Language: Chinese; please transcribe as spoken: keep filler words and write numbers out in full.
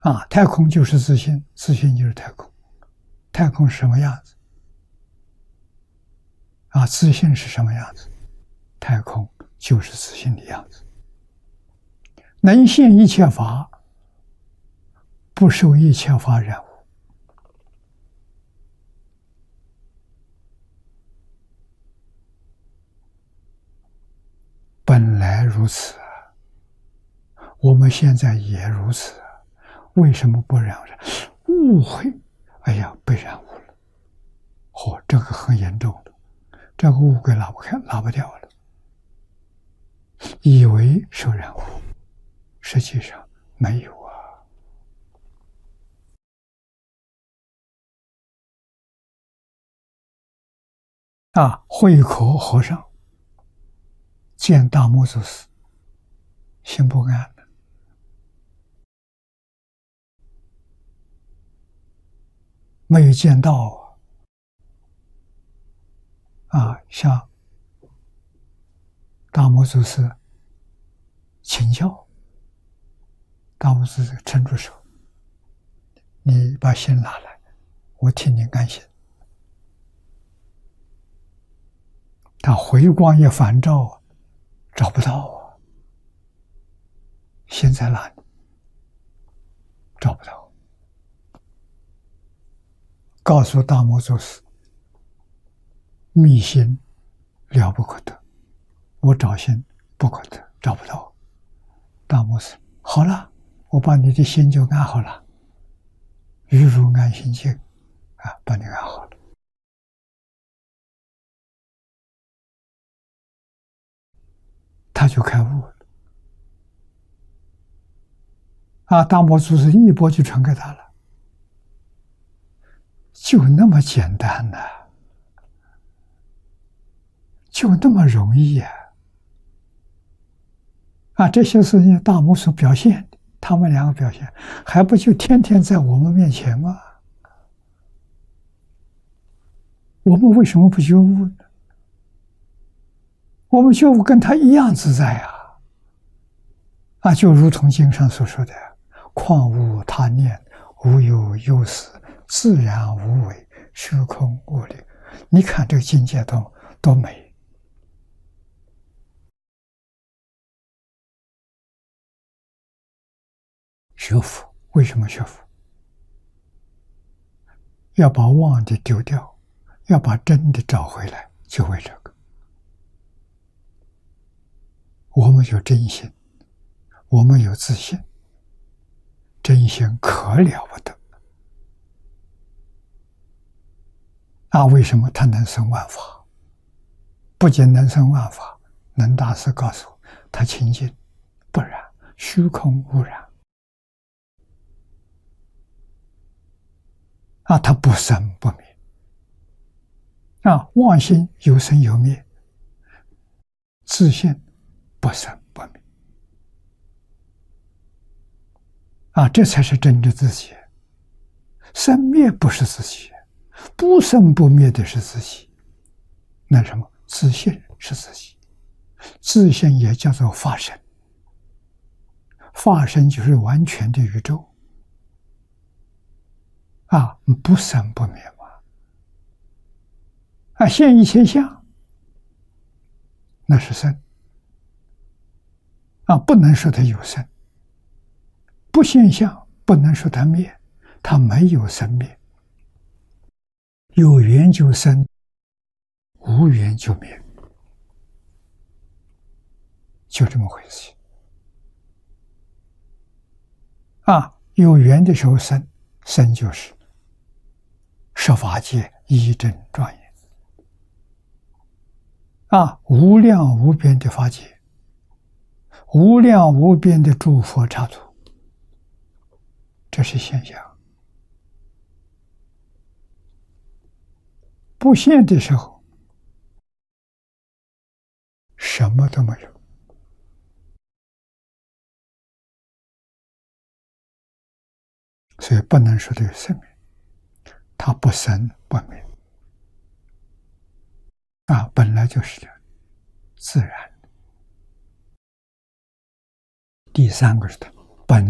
啊，太空就是自性，自性就是太空。太空是什么样子？啊，自性是什么样子？太空就是自性的样子。能现一切法，不受一切法染污。本来如此，我们现在也如此，为什么不染污？误会，哎呀，被染污了。哦，这个很严重的，这个污鬼拿不开，拿不掉了。以为受染污，实际上没有啊。啊，慧可和尚见大木祖师，心不安的，没有见到啊，向大木祖师请教。大木祖师撑住手，你把心拿来，我替你安心。他回光一返照，找不到啊，心在哪里？找不到。告诉大木祖师，密心了不可得，我找心不可得，找不到。大木师，好了，我把你的心就安好了，如如安心境啊，把你安好了。他就开悟了。啊，大木祖师一波就传给他了，就那么简单呢、啊，就那么容易呀、啊！啊，这些事情大木所表现的，他们两个表现，还不就天天在我们面前吗？我们为什么不觉悟呢？我们觉悟跟他一样自在啊！啊，就如同经上所说的，况无他念，无有有死，自然无为，虚空无力。你看这个境界多多美！学佛为什么学佛？要把妄的丢掉，要把真的找回来，就为这个。我们有真心，我们有自信，真心可了不得啊！为什么他能生万法？不仅能生万法，能大师告诉我，他清净不染，虚空无染啊，他不生不灭啊，妄心有生有灭，自信不生不灭啊，这才是真的自己。生灭不是自己，不生不灭的是自己。那什么？自信是自己，自信也叫做法身。法身就是完全的宇宙啊，不生不灭嘛。啊，现一切相，那是生啊，不能说它有生。不现象，不能说它灭，它没有生灭。有缘就生，无缘就灭，就这么回事。啊，有缘的时候生，生就是十法界一真庄严。啊，无量无边的法界，无量无边的诸佛刹土，这是现象。不现的时候，什么都没有。所以不能说它有生命，它不生不灭啊，本来就是这样自然的。第三个是它